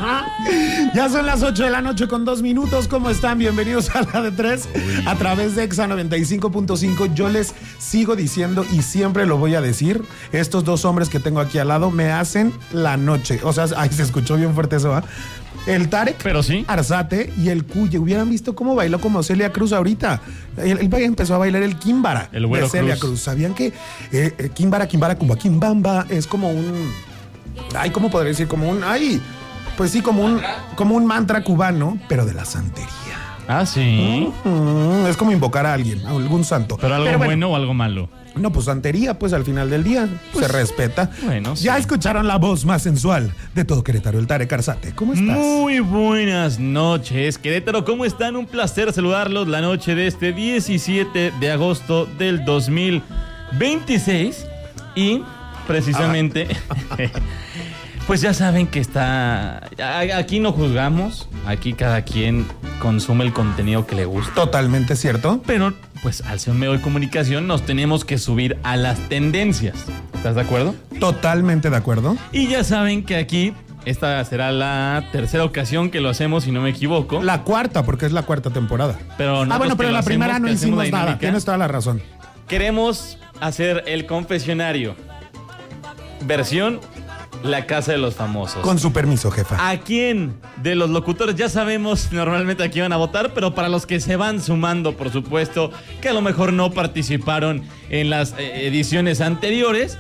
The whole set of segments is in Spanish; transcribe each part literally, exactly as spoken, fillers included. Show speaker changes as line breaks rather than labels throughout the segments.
Ya son las ocho de la noche con dos minutos. ¿Cómo están? Bienvenidos a la de tres a través de Exa noventa y cinco punto cinco. Yo les sigo diciendo y siempre lo voy a decir. Estos dos hombres que tengo aquí al lado me hacen la noche. O sea, ay, se escuchó bien fuerte eso, ¿ah? ¿eh? El Tarek,
pero sí,
Arzate y el Cuye. Hubieran visto cómo bailó como Celia Cruz ahorita. Él, él empezó a bailar el Kimbara
el de
Celia
Cruz.
Cruz. ¿Sabían que eh, eh, Kimbara, Kimbara, Kumba, Kimbamba es como un... Ay, ¿cómo podría decir? Como un... Ay, pues sí, como un, como un mantra cubano, pero de la santería.
Ah, sí.
Mm-hmm. Es como invocar a alguien, a algún santo.
¿Pero algo pero bueno, bueno o algo malo?
No, pues santería, pues al final del día pues, se respeta.
Bueno,
ya sí. Escucharon la voz más sensual de todo Querétaro, el Tarek Arzate. ¿Cómo estás?
Muy buenas noches, Querétaro. ¿Cómo están? Un placer saludarlos la noche de este diecisiete de agosto del dos mil veintiséis. Y precisamente... Pues ya saben que está... Aquí no juzgamos, aquí cada quien consume el contenido que le gusta.
Totalmente cierto.
Pero, pues, al ser un medio de comunicación nos tenemos que subir a las tendencias. ¿Estás de acuerdo?
Totalmente de acuerdo.
Y ya saben que aquí, esta será la tercera ocasión que lo hacemos, si no me equivoco.
La cuarta, porque es la cuarta temporada.
Pero
ah, bueno, pero en la
hacemos,
primera no hicimos nada. Tienes toda la razón.
Queremos hacer el confesionario. Versión... La Casa de los Famosos.
Con su permiso, jefa.
¿A quién de los locutores? Ya sabemos normalmente a quién van a votar, pero para los que se van sumando, por supuesto, que a lo mejor no participaron en las eh, ediciones anteriores,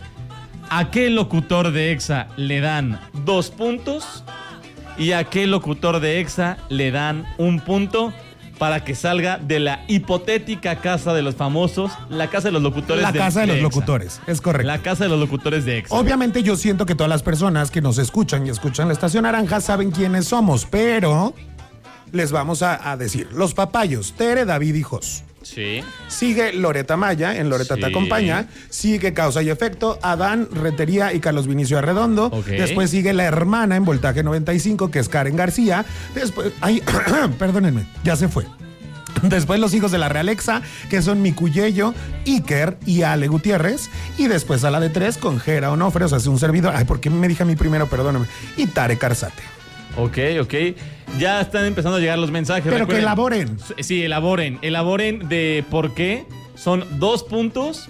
¿a qué locutor de Exa le dan dos puntos? ¿Y a qué locutor de Exa le dan un punto? Para que salga de la hipotética Casa de los Famosos, la Casa de los Locutores
de Exa. La Casa de, de los
Exa.
Locutores, es correcto.
La Casa de los Locutores de Exa.
Obviamente yo siento que todas las personas que nos escuchan y escuchan la Estación Naranja saben quiénes somos, pero les vamos a, a decir. Los papayos, Tere, David y Jos.
Sí.
Sigue Loreta Maya, en Loreta sí. Te Acompaña. Sigue Causa y Efecto, Adán, Retería y Carlos Vinicio Arredondo. Okay. Después sigue La Hermana en Voltaje noventa y cinco, que es Karen García. Después, ay, perdónenme, ya se fue. Después los hijos de la Realexa, que son Micuyello, Iker y Ale Gutiérrez. Y después a la de tres con Jera Onofre, o sea, es un servidor. Ay, ¿por qué me dije a mí primero? Perdóname. Y Tarek Arzate.
Ok, ok. Ya están empezando a llegar los mensajes.
Pero
recuerden,
que elaboren.
Sí, elaboren. Elaboren de por qué son dos puntos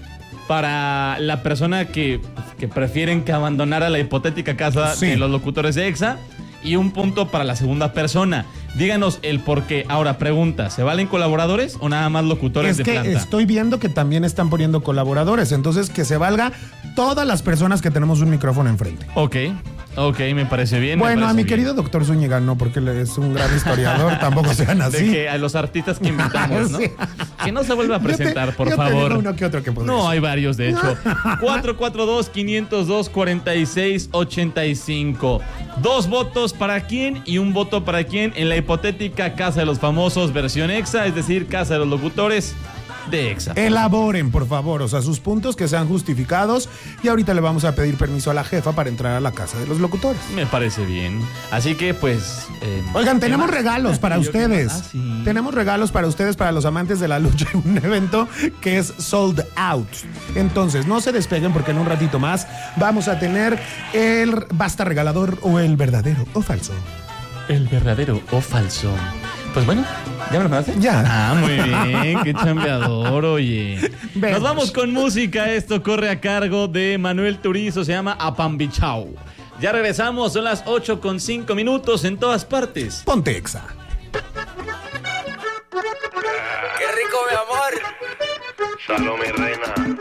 para la persona que, que prefieren que abandonara la hipotética casa sí. de los locutores de Exa. Y un punto para la segunda persona. Díganos el por qué. Ahora, pregunta, ¿se valen colaboradores o nada más locutores de planta?
Es que estoy viendo que también están poniendo colaboradores. Entonces, que se valga todas las personas que tenemos un micrófono enfrente.
Ok, ok, me parece bien.
Bueno,
parece
a mi
bien.
querido doctor Zúñiga no, porque él es un gran historiador. Tampoco sean así.
De que a los artistas que invitamos, ¿no? Sí. Que no se vuelva a presentar,
te,
por
yo
favor.
Te digo uno que otro que
no, hay varios, de hecho. cuatro cuatro dos, cinco cero dos, cuatro seis ocho cinco. Dos votos para quién y un voto para quién en la hipotética Casa de los Famosos versión Exa, es decir, Casa de los Locutores de Exa.
Elaboren, por favor, o sea, sus puntos que sean justificados. Y ahorita le vamos a pedir permiso a la jefa para entrar a la Casa de los Locutores.
Me parece bien. Así que, pues... Eh,
Oigan, tenemos regalos para ustedes. Ah, sí. Tenemos regalos para ustedes, para los amantes de la lucha. Un evento que es sold out. Entonces, no se despeguen porque en un ratito más vamos a tener el basta regalador o el verdadero o falso.
El verdadero o falso. Pues bueno, ¿ya me lo conoces?
Ya.
Ah, muy bien, qué chambeador, oye. Vemos. Nos vamos con música. Esto corre a cargo de Manuel Turizo, se llama Apambichao. Ya regresamos, son las ocho con cinco minutos en todas partes.
Ponte Exa.
¡Qué rico, mi amor!
Salome, reina.